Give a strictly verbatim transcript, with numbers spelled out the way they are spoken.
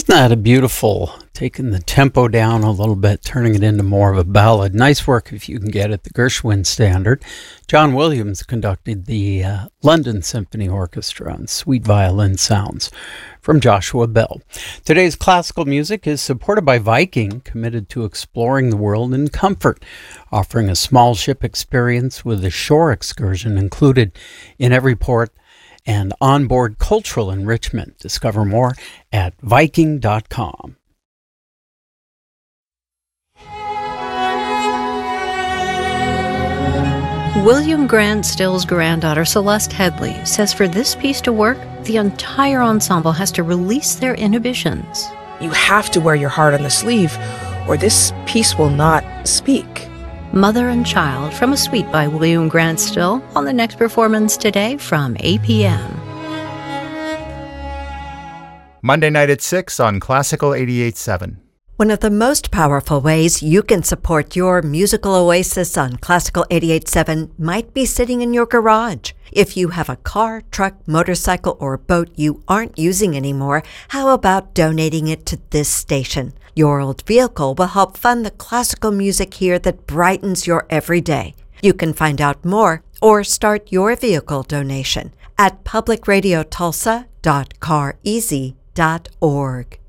Isn't that a beautiful, taking the tempo down a little bit, turning it into more of a ballad. Nice work if you can get it, the Gershwin Standard. John Williams conducted the uh, London Symphony Orchestra on Sweet Violin Sounds from Joshua Bell. Today's classical music is supported by Viking, committed to exploring the world in comfort, offering a small ship experience with a shore excursion included in every port and onboard cultural enrichment. Discover more at Viking dot com. William Grant Still's granddaughter, Celeste Headley, says for this piece to work, the entire ensemble has to release their inhibitions. You have to wear your heart on the sleeve, or this piece will not speak. Mother and Child from a suite by William Grant Still on the next performance today from eight p.m. Monday night at six on Classical eighty-eight point seven. One of the most powerful ways you can support your musical oasis on Classical eighty-eight point seven might be sitting in your garage. If you have a car, truck, motorcycle, or boat you aren't using anymore, how about donating it to this station? Your old vehicle will help fund the classical music here that brightens your everyday. You can find out more or start your vehicle donation at public radio tulsa dot car easy dot org.